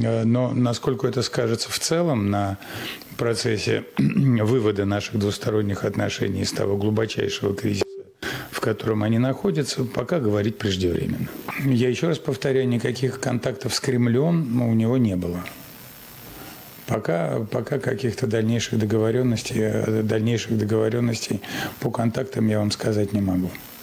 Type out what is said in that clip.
Но насколько это скажется в целом на процессе вывода наших двусторонних отношений из того глубочайшего кризиса, в котором они находятся, пока говорить преждевременно. Я еще раз повторяю, никаких контактов с Кремлем у него не было. Пока каких-то дальнейших договоренностей по контактам я вам сказать не могу.